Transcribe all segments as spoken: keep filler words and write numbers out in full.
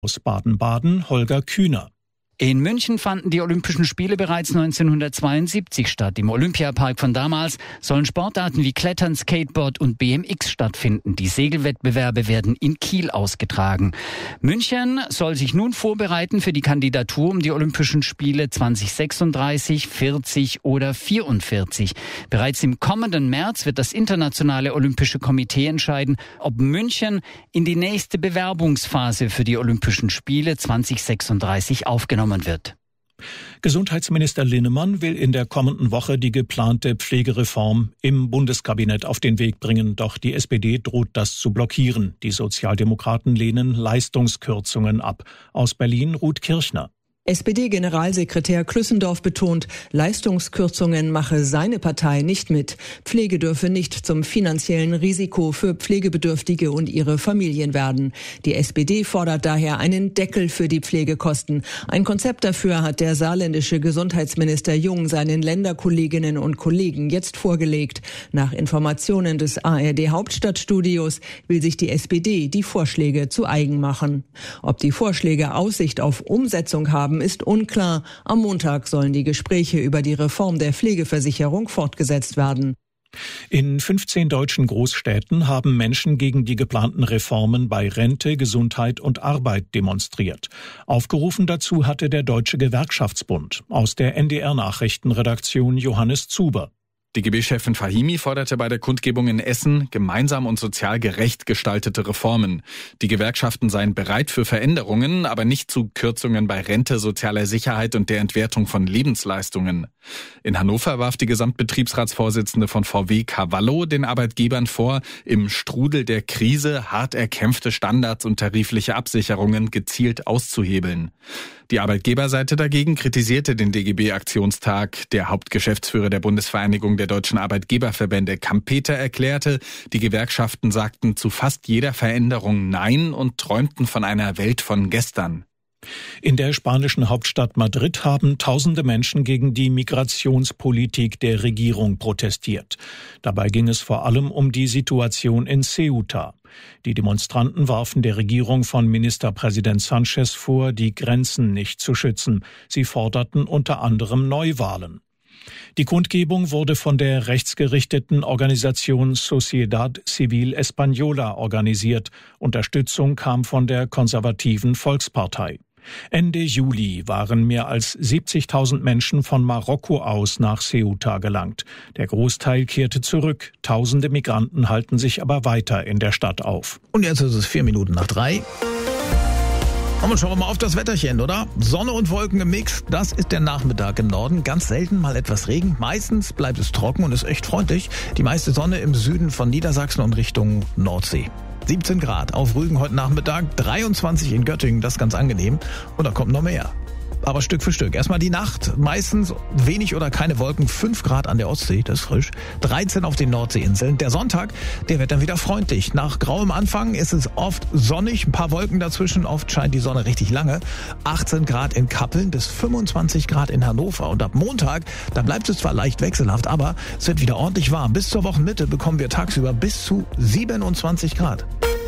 Aus Baden-Baden Holger Kühner. In München fanden die Olympischen Spiele bereits neunzehnhundertzweiundsiebzig statt. Im Olympiapark von damals sollen Sportarten wie Klettern, Skateboard und B M X stattfinden. Die Segelwettbewerbe werden in Kiel ausgetragen. München soll sich nun vorbereiten für die Kandidatur um die Olympischen Spiele zwanzig sechsunddreißig, vierzig oder vierundvierzig. Bereits im kommenden März wird das Internationale Olympische Komitee entscheiden, ob München in die nächste Bewerbungsphase für die Olympischen Spiele zwanzig sechsunddreißig aufgenommen wird. Gesundheitsminister Linnemann will in der kommenden Woche die geplante Pflegereform im Bundeskabinett auf den Weg bringen. Doch die S P D droht das zu blockieren. Die Sozialdemokraten lehnen Leistungskürzungen ab. Aus Berlin Ruth Kirchner. S P D-Generalsekretär Klüssendorf betont, Leistungskürzungen mache seine Partei nicht mit. Pflege dürfe nicht zum finanziellen Risiko für Pflegebedürftige und ihre Familien werden. Die S P D fordert daher einen Deckel für die Pflegekosten. Ein Konzept dafür hat der saarländische Gesundheitsminister Jung seinen Länderkolleginnen und Kollegen jetzt vorgelegt. Nach Informationen des A R D-Hauptstadtstudios will sich die S P D die Vorschläge zu eigen machen. Ob die Vorschläge Aussicht auf Umsetzung haben, ist unklar. Am Montag sollen die Gespräche über die Reform der Pflegeversicherung fortgesetzt werden. In fünfzehn deutschen Großstädten haben Menschen gegen die geplanten Reformen bei Rente, Gesundheit und Arbeit demonstriert. Aufgerufen dazu hatte der Deutsche Gewerkschaftsbund. Aus der N D R-Nachrichtenredaktion Johannes Zuber. D G B-Chefin Fahimi forderte bei der Kundgebung in Essen gemeinsam und sozial gerecht gestaltete Reformen. Die Gewerkschaften seien bereit für Veränderungen, aber nicht zu Kürzungen bei Rente, sozialer Sicherheit und der Entwertung von Lebensleistungen. In Hannover warf die Gesamtbetriebsratsvorsitzende von V W Cavallo den Arbeitgebern vor, im Strudel der Krise hart erkämpfte Standards und tarifliche Absicherungen gezielt auszuhebeln. Die Arbeitgeberseite dagegen kritisierte den D G B-Aktionstag. Der Hauptgeschäftsführer der Bundesvereinigung der deutschen Arbeitgeberverbände, Kampeter, erklärte, die Gewerkschaften sagten zu fast jeder Veränderung Nein und träumten von einer Welt von gestern. In der spanischen Hauptstadt Madrid haben tausende Menschen gegen die Migrationspolitik der Regierung protestiert. Dabei ging es vor allem um die Situation in Ceuta. Die Demonstranten warfen der Regierung von Ministerpräsident Sanchez vor, die Grenzen nicht zu schützen. Sie forderten unter anderem Neuwahlen. Die Kundgebung wurde von der rechtsgerichteten Organisation Sociedad Civil Española organisiert. Unterstützung kam von der konservativen Volkspartei. Ende Juli waren mehr als siebzigtausend Menschen von Marokko aus nach Ceuta gelangt. Der Großteil kehrte zurück. Tausende Migranten halten sich aber weiter in der Stadt auf. Und jetzt ist es vier Minuten nach drei. Und schauen wir mal auf das Wetterchen, oder? Sonne und Wolken im Mix, das ist der Nachmittag im Norden. Ganz selten mal etwas Regen. Meistens bleibt es trocken und ist echt freundlich. Die meiste Sonne im Süden von Niedersachsen und Richtung Nordsee. siebzehn Grad auf Rügen heute Nachmittag, dreiundzwanzig in Göttingen, das ist ganz angenehm. Und da kommt noch mehr. Aber Stück für Stück. Erstmal die Nacht, meistens wenig oder keine Wolken, fünf Grad an der Ostsee, das ist frisch, dreizehn auf den Nordseeinseln. Der Sonntag, der wird dann wieder freundlich. Nach grauem Anfang ist es oft sonnig, ein paar Wolken dazwischen, oft scheint die Sonne richtig lange. achtzehn Grad in Kappeln bis fünfundzwanzig Grad in Hannover. Und ab Montag, da bleibt es zwar leicht wechselhaft, aber es wird wieder ordentlich warm. Bis zur Wochenmitte bekommen wir tagsüber bis zu siebenundzwanzig Grad.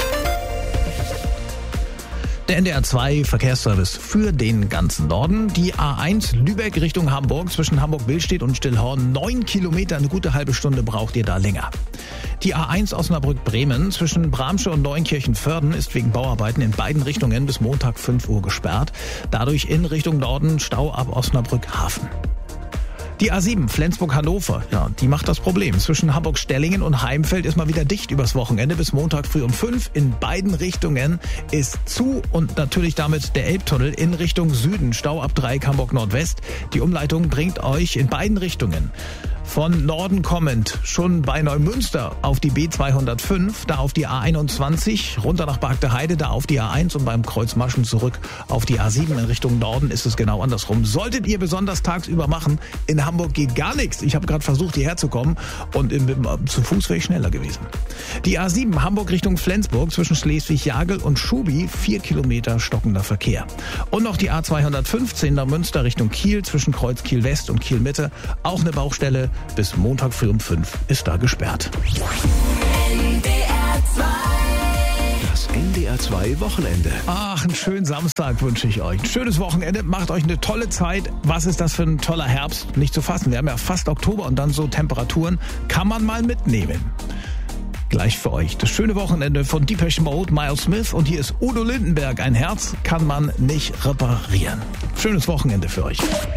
Der N D R zwei Verkehrsservice für den ganzen Norden. Die A eins Lübeck Richtung Hamburg zwischen Hamburg-Billstedt und Stillhorn. Neun Kilometer, eine gute halbe Stunde braucht ihr da länger. Die A eins Osnabrück-Bremen zwischen Bramsche und Neunkirchen-Vörden ist wegen Bauarbeiten in beiden Richtungen bis Montag fünf Uhr gesperrt. Dadurch in Richtung Norden Stau ab Osnabrück-Hafen. Die A sieben Flensburg-Hannover, ja, die macht das Problem. Zwischen Hamburg-Stellingen und Heimfeld ist mal wieder dicht übers Wochenende bis Montag früh um fünf. In beiden Richtungen ist zu und natürlich damit der Elbtunnel in Richtung Süden. Stau ab Dreieck Hamburg-Nordwest. Die Umleitung bringt euch in beiden Richtungen von Norden kommend schon bei Neumünster auf die B zweihundertfünf, da auf die A einundzwanzig, runter nach Bargteheide, da auf die A eins und beim Kreuz Maschen zurück auf die A sieben in Richtung Norden ist es genau andersrum. Solltet ihr besonders tagsüber machen, in Hamburg geht gar nichts. Ich habe gerade versucht, hierher zu kommen und im, im, zu Fuß wäre ich schneller gewesen. Die A sieben Hamburg Richtung Flensburg zwischen Schleswig-Jagel und Schubi, vier Kilometer stockender Verkehr. Und noch die A zweihundertfünfzehn nach Münster Richtung Kiel zwischen Kreuz Kiel West und Kiel Mitte, auch eine Baustelle. Bis Montag früh um fünf ist da gesperrt. N D R zwei. Das N D R zwei Wochenende. Ach, einen schönen Samstag wünsche ich euch. Ein schönes Wochenende, macht euch eine tolle Zeit. Was ist das für ein toller Herbst? Nicht zu fassen. Wir haben ja fast Oktober und dann so Temperaturen. Kann man mal mitnehmen. Gleich für euch das schöne Wochenende von Depeche Mode, Miles Smith und hier ist Udo Lindenberg. Ein Herz kann man nicht reparieren. Schönes Wochenende für euch.